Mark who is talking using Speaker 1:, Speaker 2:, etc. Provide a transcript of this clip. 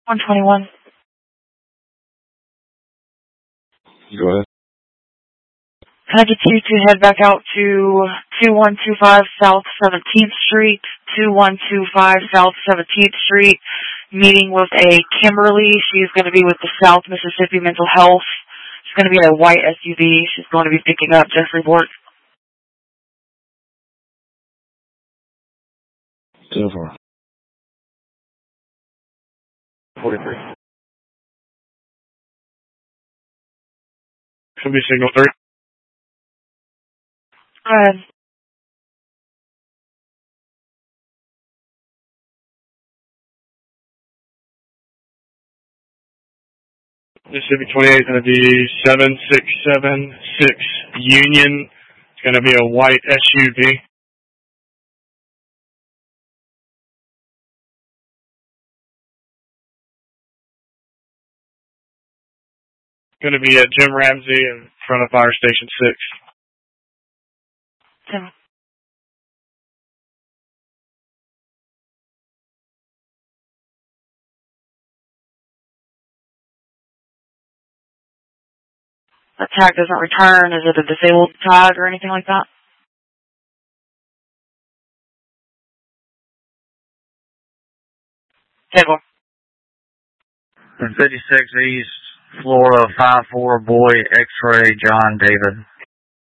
Speaker 1: 121.
Speaker 2: Go ahead.
Speaker 1: Can I get you to head back out to 2125 South 17th Street, 2125 South 17th Street, meeting with a Kimberly. She's going to be with the South Mississippi Mental Health. She's going to be in a white SUV. She's going to be picking up Jeffrey Bork.
Speaker 2: 10-4. 43.
Speaker 3: Should be signal 3.
Speaker 1: Go ahead.
Speaker 3: Mississippi 28 is going to be 7676 Union. It's going to be a white SUV. Going to be at Jim Ramsey in front of Fire Station 6.
Speaker 1: Tim. That tag doesn't return. Is it a disabled tag or anything like that? Table.
Speaker 4: 56 East, Florida, 54, boy, X-ray, John David.